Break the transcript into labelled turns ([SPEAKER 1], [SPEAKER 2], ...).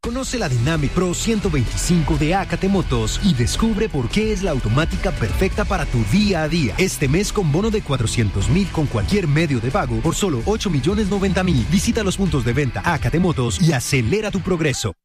[SPEAKER 1] Conoce la Dynamic Pro 125 de AKT Motos y descubre por qué es la automática perfecta para tu día a día. Este mes con bono de 400.000 con cualquier medio de pago por solo 8.090.000. Visita los puntos de venta AKT Motos y acelera tu progreso.